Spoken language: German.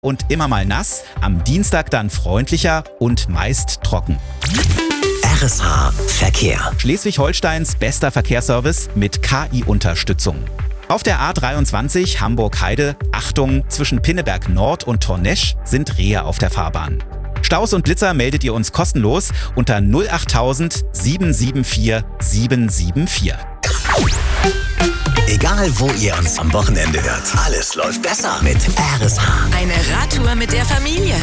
und immer mal nass, am Dienstag dann freundlicher und meist trocken. RSH Verkehr. Schleswig-Holsteins bester Verkehrsservice mit KI-Unterstützung. Auf der A23 Hamburg-Heide, Achtung, zwischen Pinneberg Nord und Tornesch sind Rehe auf der Fahrbahn. Staus und Blitzer meldet ihr uns kostenlos unter 08000 774 774. Egal wo ihr uns am Wochenende hört, alles läuft besser mit RSH. Eine Radtour mit der Familie.